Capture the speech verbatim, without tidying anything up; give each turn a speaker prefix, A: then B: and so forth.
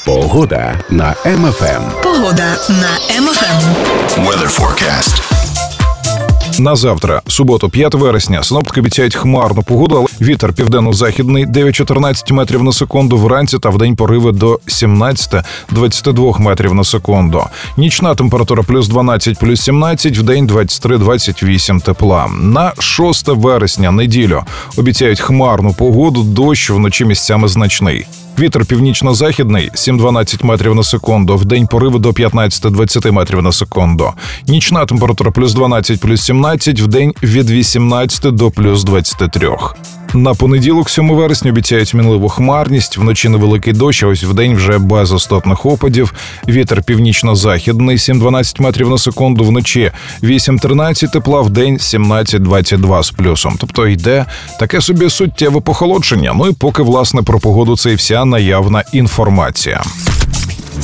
A: Погода на Ем Еф Ем.
B: Погода на Ем Еф Ем.
C: Weather forecast.
D: На завтра, суботу, п'яте вересня, синоптики обіцяють хмарну погоду, але вітер південно-західний дев'ять-чотирнадцять метрів на секунду вранці та вдень пориви до сімнадцять-двадцять два метрів на секунду. Нічна температура плюс дванадцять, плюс сімнадцять, вдень двадцять три двадцять вісім тепла. На шосте вересня, неділю, обіцяють хмарну погоду, дощ, вночі місцями значний. Вітер північно-західний сім-дванадцять метрів на секунду, вдень пориви до п'ятнадцять-двадцять метрів на секунду. Нічна температура плюс дванадцять, плюс сімнадцять, вдень від вісімнадцяти до плюс двадцяти трьох. На понеділок, сьоме вересня, обіцяють мінливу хмарність, вночі невеликий дощ, а ось вдень вже без істотних опадів. Вітер північно-західний сім-дванадцять метрів на секунду, вночі вісім-тринадцять тепла, вдень сімнадцять-двадцять два з плюсом. Тобто йде таке собі суттєве похолодження. Ну і поки, власне, про погоду це і вся наявна інформація.